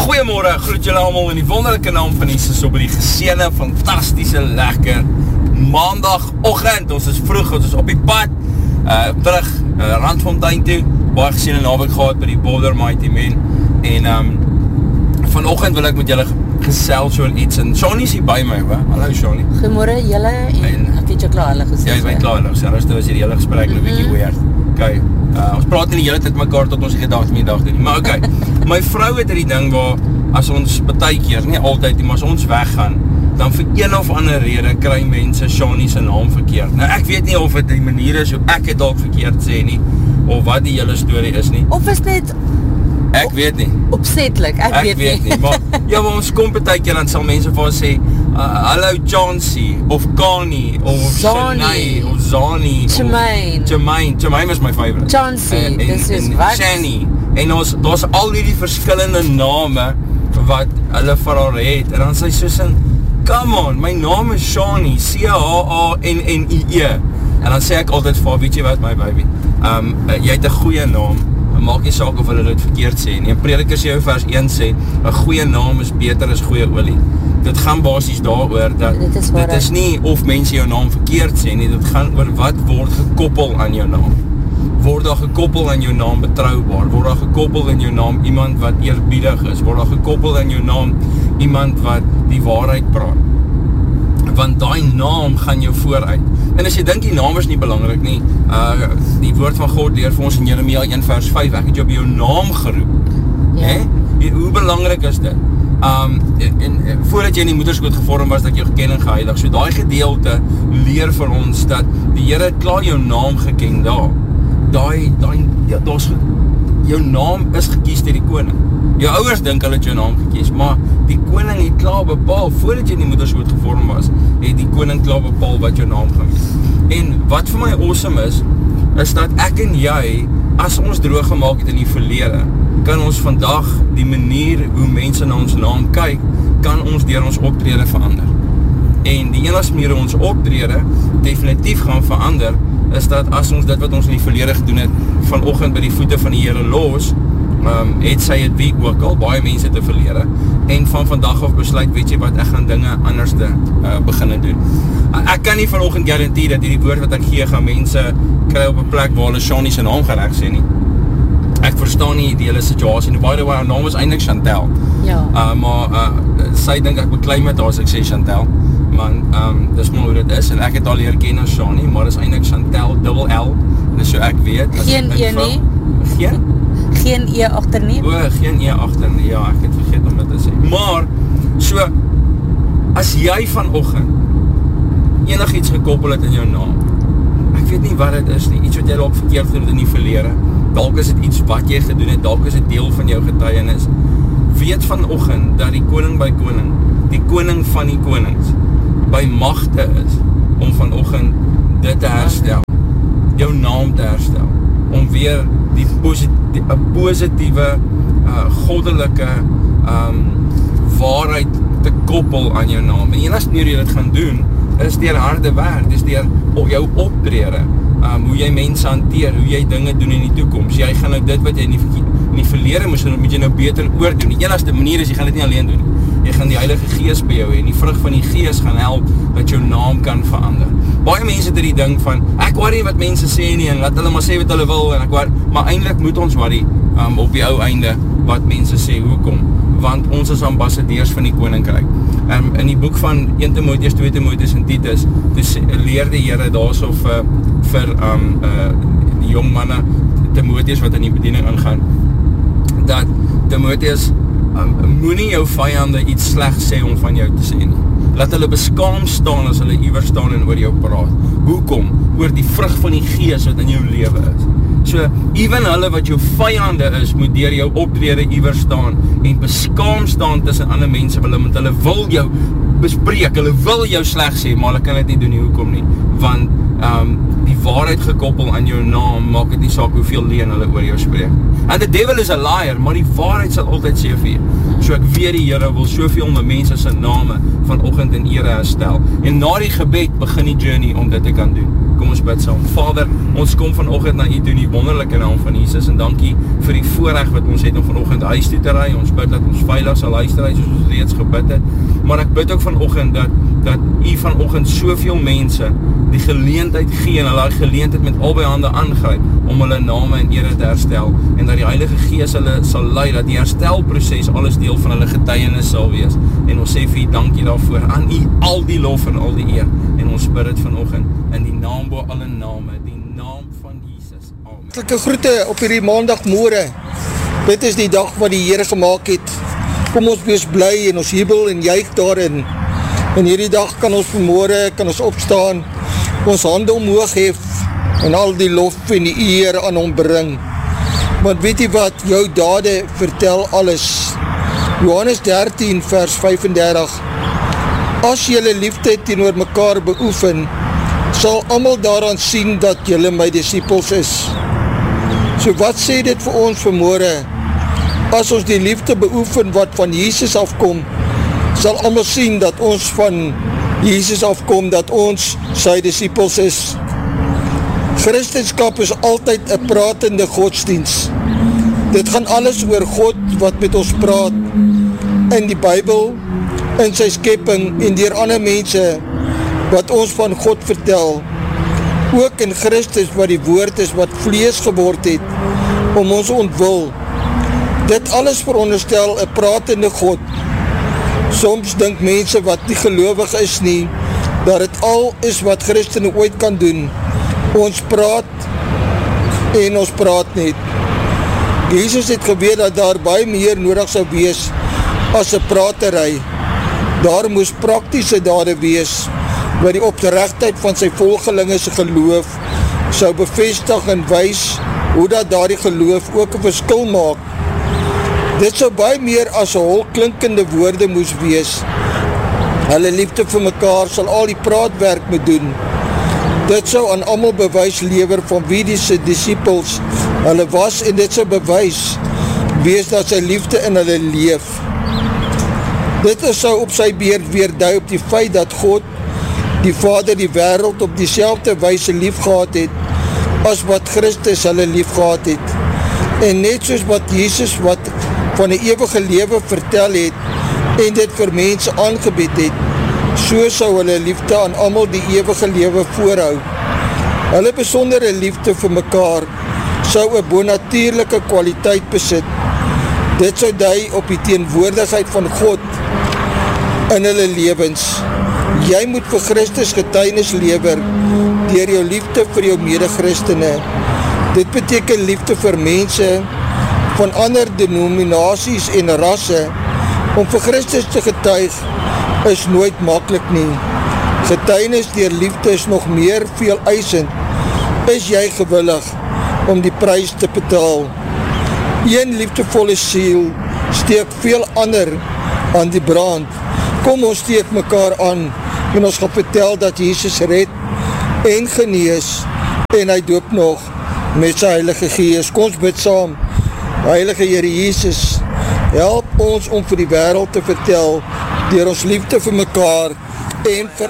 Goeiemôre, groet julle almal in die wonderlike naam van Jesus op die geseënde, fantastiese, lekker maandagoggend. Ons is vroeg, ons is op die pad terug Randfontein toe. Baie geseënde naweek gehad by die Border Mighty Men. En vanoggend wil ek met julle gesels oor iets. En Shani is hier by my, hoor. Hallo Shani. Goeiemôre julle en ek het jou klaar hulle gesê. Ja, jy weet klaar hulle gesê. Rustig was hier die hele gesprek nou 'n bietjie weird. Okay. Ons praat nie die hele tyd mekaar tot ons die gedagte mee dag doen nie. Maar okay. My vrou het die ding waar as ons partykeer, nie altyd nie, maar as ons weggaan, dan vir een of ander rede kry mense Shani se naam verkeerd. Nou ek weet nie of dit die manier is hoe ek het dalk verkeerd sê nie, of wat die hele storie is nie. Of is dit Ek weet nie. Opsetlik, ek weet nie. Maar, ja, maar ons kom partykeer dan sal mense vir ons sê, hallo Chauncey, of Connie, of Shani, of Zani, Jermaine is my favourite. Chauncey, dis is wat? Shani, en daar's al die verskillende name wat hulle vir haar het, en dan sê sy so, come on, my naam is Shani, C-H-A-N-N-I-E, en dan sê ek altyd vir haar, weet jy wat my baby, jy het 'n goeie naam, maak nie saak of hulle dit verkeerd sê nie. In Predikers vers 1 sê, 'n goeie naam is beter as goeie olie. Dit gaan basies daaroor dat dit is nie of mense jou naam verkeerd sê nie, dit gaan oor wat word gekoppel aan jou naam. Word daar gekoppel aan jou naam betroubaar? Word daar gekoppel in jou naam iemand wat eerbiedig is? Word daar gekoppel in jou naam iemand wat die waarheid praat? Want daai naam gaan jou vooruit. En as jy dink die naam is nie belangrik nie, die woord van God leer vir ons in Jeremia 1 vers 5, ek het jou by jou naam geroep. Ja. Hoe belangrik is dit? En voordat jy in die moederskoot gevorm was, dat jy geken en geheilig, so daai gedeelte leer vir ons dat die Here het klaar jou naam geken daar. Jou naam is gekies deur die koning. Jou ouers dink hulle het jou naam gekies, maar die koning het klaar bepaal, voordat jy in die moederskoot gevorm was, het die koning klaar bepaal wat jou naam gaan wees. En wat vir my awesome is dat ek en jy, as ons droog gemaak het in die verlede, kan ons vandag die manier hoe mense na ons naam kyk, kan ons deur ons optrede verander. En die enigste manier hoe ons optrede definitief gaan verander, is dat as ons dit wat ons in die verlede gedoen het, vanoggend by die voete van die Here los, het sy het wie ook al, baie mense te verlede, en van vandag af besluit, weet jy wat, ek gaan dinge anders beginne doen. Ek kan nie vanoggend garantie dat die woord wat ek gee, gaan mense kry op 'n plek waar hulle Shani se naam reg sê nie. Ek verstaan nie die hele situasie, by the way, haar naam is eintlik Chantel. Ja. Maar sy dink ek beklei met haar as ek sê Chantel, man, dis maar hoe dit is, en ek het al leer ken as Shani, maar dis eintlik Chantel, double L, dis so ek weet. Geen E nie? Geen E agter nie? Geen E agter nie, ja, ek het vergeet om dit te sê. Maar, so, as jy vanoggend enigiets gekoppel het in jou naam, ek weet nie wat dit is nie, iets wat jy dalk verkeerd gedoen het in die verlede, dalk is dit iets wat jy gedoen het, dalk is dit deel van jou getuienis, weet vanoggend dat die koning by koning, die koning van die konings, by magte is, om vanoggend dit te herstel, jou naam te herstel, om weer die positiewe, goddelike waarheid te koppel aan jou naam. En enigste manier jy dit gaan doen, is deur harde werk, dis deur jou optrede, hoe jy mense hanteer, hoe jy dinge doen in die toekoms. Jy gaan nou dit wat jy in die verlede moet jy nou beter oordoen. Die enigste manier is, jy gaan dit nie alleen doen. Jy gaan die Heilige Gees by jou hê, en die vrug van die Gees gaan help, dat jou naam kan verander. Baie mense het die ding van, ek worry wat mense sê nie, en laat hulle maar sê wat hulle wil, en maar eintlik moet ons worry, op die ou einde, wat mense sê, hoekom? Want ons is ambassadeurs van die koninkryk. In die boek van 1 Timotheus, 2 Timotheus en Titus, leer die Here daarso vir die jong manne, Timotheus wat in die bediening ingaan, dat Timotheus moenie jou vyande iets sleg sê om van jou te sê nie. Laat hulle beskaam staan as hulle iewers staan en oor jou praat. Hoekom? Oor die vrug van die Gees wat in jou lewe is. So, even hulle wat jou vyande is, moet deur jou optrede iewers staan en beskaam staan tussen ander mense, want hulle wil jou bespreek, hulle wil jou sleg sê, maar hulle kan dit nie doen nie, hoekom nie, want die waarheid gekoppel aan jou naam, maak het nie saak hoeveel leuen hulle oor jou spreek. And the devil is a liar, maar die waarheid sal altyd sê vir jou. So ek weet die Here wil soveel mense se name vanoggend in ere herstel. En na die gebed begin die journey om dit te kan doen. Kom ons bid saam. Vader, ons kom vanoggend na U toe in die wonderlike naam van Jesus en dankie vir die voorreg wat ons het om vanoggend huis toe te ry. Ons bid dat ons veilig sal huis toe ry soos ons reeds gebid het. Maar ek bid ook vanoggend dat U vanoggend soveel mense die geleentheid gee en hulle geleentheid met albei hande aangryp om hulle name in ere te herstel en dat die Heilige Gees hulle sal lei, dat die herstelproses alles deel van hulle getuienis sal wees. En ons sê vir U dankie daarvoor, aan U al die lof en al die eer. En ons bid dit vanoggend in die naam bo alle name, die naam van Jesus. Amen. Hartlike groete op hierdie maandagmôre. Dit is die dag wat die Here gemaak het. Kom ons wees bly en ons jubel en juig daarin. En hierdie dag kan ons vanmôre, kan ons opstaan, ons hande omhoog hef en al die lof en die eer aan hom bring. Want weet jy wat, jou dade vertel alles. Johannes 13 vers 35. As julle liefde teenoor mekaar beoefen, sal almal daaraan sien dat julle my disippels is. So wat sê dit vir ons vanmôre? As ons die liefde beoefen wat van Jesus afkom, sal almal sien dat ons van Jesus afkom, dat ons sy disippels is. Christenskap is altyd 'n pratende godsdienst. Dit gaan alles oor God wat met ons praat in die Bybel, in sy skepping en deur ander mense wat ons van God vertel. Ook in Christus wat die woord is wat vlees geword het om ons ontwil. Dit alles veronderstel 'n pratende God. Soms dink mense wat nie gelowig is nie, dat dit al is wat Christene ooit kan doen. Ons praat en ons praat net. Jesus het geweet dat daar baie meer nodig sou wees as 'n pratery. Daar moes praktiese dade wees, wat die opregtheid van sy volgelinge se geloof sou bevestig en wys hoe dat daardie geloof ook 'n verskil maak. Dit sou baie meer as 'n holklinkende woorde moes wees. Hulle liefde vir mekaar sal al die praatwerk moet doen. Dit sou aan almal bewys lewer van wie die se disippels hulle was en dit sou bewys wees dat sy liefde in hulle leef. Dit sou op sy beurt weer dui op die feit dat God, die Vader, die wêreld op dieselfde wyse lief gehad het as wat Christus hulle lief gehad het. En net soos wat Jesus wat van 'n ewige lewe vertel het en dit vir mense aangebied het, so sou hulle liefde aan almal die ewige lewe voorhou. Hulle besondere liefde vir mekaar sou 'n bonatuurlike kwaliteit besit. Dit sou dui op die teenwoordigheid van God in hulle lewens. Jy moet vir Christus getuienis lewer deur jou liefde vir jou mede-Christene. Dit beteken liefde vir mense van ander denominasies en rasse. Om vir Christus te getuig is nooit maklik nie. Getuienis deur liefde is nog meer veel eisend. Is jy gewillig om die prys te betaal? Een liefdevolle siel steek veel ander aan die brand. Kom ons steek mekaar aan en ons gaan vertel dat Jesus red en genees en hy doop nog met sy Heilige Gees. Kom ons bid saam. Heilige Here Jesus, help ons om vir die wêreld te vertel deur ons liefde vir mekaar en vir